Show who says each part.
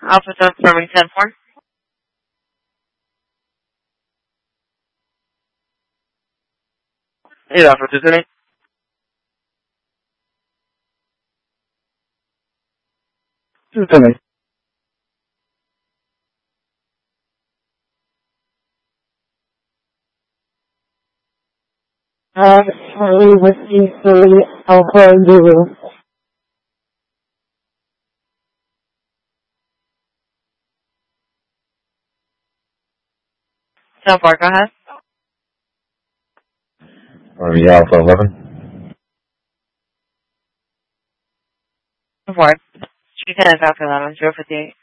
Speaker 1: Alpha South Farming 10-4.
Speaker 2: Hey, Alpha 278.
Speaker 3: Charlie Whiskey 3 Alpha Zulu.
Speaker 1: Go ahead.
Speaker 4: Army Alpha 11.
Speaker 1: Go for it. She can Falcon 11, 058.